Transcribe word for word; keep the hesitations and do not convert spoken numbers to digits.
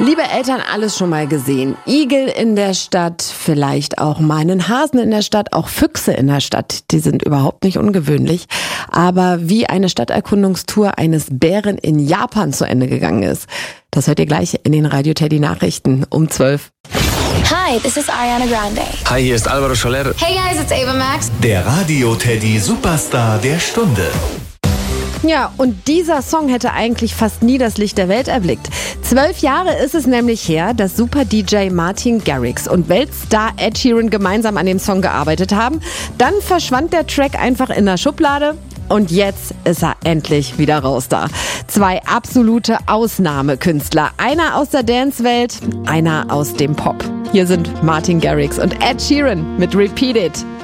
Liebe Eltern, alles schon mal gesehen. Igel in der Stadt, vielleicht auch mal einen Hasen in der Stadt, auch Füchse in der Stadt. Die sind überhaupt nicht ungewöhnlich. Aber wie eine Stadterkundungstour eines Bären in Japan zu Ende gegangen ist, das hört ihr gleich in den Radio Teddy Nachrichten um zwölf. Hi, this is Ariana Grande. Hi, hier ist Alvaro Soler. Hey guys, it's Ava Max. Der Radio Teddy Superstar der Stunde. Ja, und dieser Song hätte eigentlich fast nie das Licht der Welt erblickt. Zwölf Jahre ist es nämlich her, dass Super-D J Martin Garrix und Weltstar Ed Sheeran gemeinsam an dem Song gearbeitet haben. Dann verschwand der Track einfach in der Schublade. Und jetzt ist er endlich wieder raus da. Zwei absolute Ausnahmekünstler. Einer aus der Dance-Welt, einer aus dem Pop. Hier sind Martin Garrix und Ed Sheeran mit Repeat It.